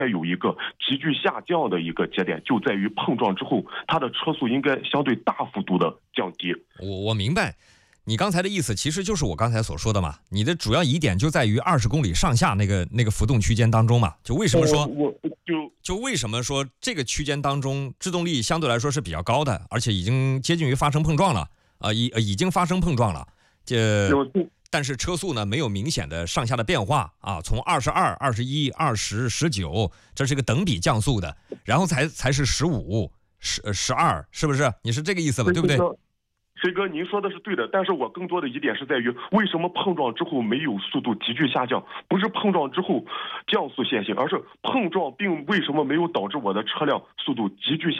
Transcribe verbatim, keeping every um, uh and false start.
有一个急剧下降的一个节点，就在于碰撞之后，它的车速应该相对大幅度的降低。 我我明白。你刚才的意思其实就是我刚才所说的嘛，你的主要疑点就在于二十公里上下那个那个浮动区间当中嘛，就为什么说、呃、 我就就为什么说这个区间当中制动力相对来说是比较高的，而且已经接近于发生碰撞了啊、呃，已已经发生碰撞了，这但是车速呢没有明显的上下的变化啊，从二十二、二十一、二十、十九，这是一个等比降速的，然后才才是十五、十十二，是不是？你是这个意思吧？对不对？ 飞哥，您说的是对的，但是我更多的疑点是在于，为什么碰撞之后没有速度急剧下降？不是碰撞之后降速限行，而是碰撞并为什么没有导致我的车辆速度急剧下降？